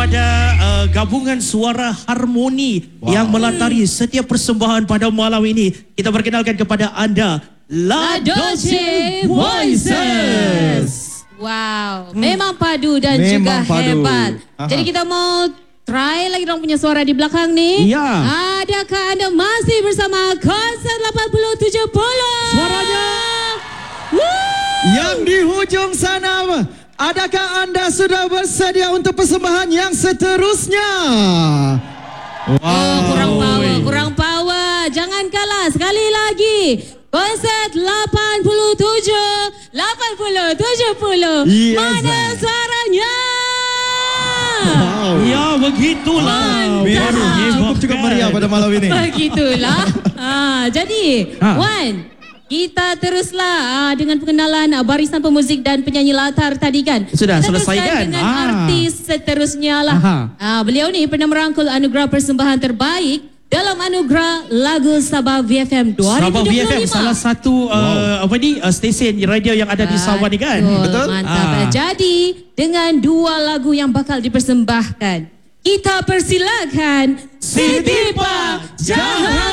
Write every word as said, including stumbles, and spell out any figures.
kepada uh, gabungan suara harmoni wow. yang melatari setiap persembahan pada malam ini. Kita perkenalkan kepada anda La Dolce Voices. Wow, memang padu dan memang juga padu. hebat. Aha. Jadi kita mau try lagi dong punya suara di belakang ni. Ya. Adakah anda masih bersama Konsert lapan puluh tujuh puluh? Suaranya. Woo! Yang di hujung sana, adakah anda sudah bersedia untuk persembahan yang seterusnya? Wow. Oh, kurang power, kurang power. Jangan kalah, sekali lagi. Konsert lapan puluh tujuh, lapan puluh, tujuh puluh. Yes, Mana man. suaranya? Wow. Ya, begitulah. Biar cukup cukup meriah pada malam ini. Begitulah. ha, jadi, Ha. Wan, kita teruslah ah, dengan pengenalan ah, barisan pemuzik dan penyanyi latar tadi kan. Sudah kita selesai teruskan kan? dengan Ah. artis seterusnya lah. Aha. Ah, beliau ni pernah merangkul anugerah persembahan terbaik dalam anugerah lagu Sabah V F M dua ribu dua puluh lima. Sabah V F M salah satu uh, apa ni uh, stesen radio yang ada di Sabah ni kan. Betul? Mantap. Ah. Jadi dengan dua lagu yang bakal dipersembahkan, kita persilakan Siti Pak Jahan.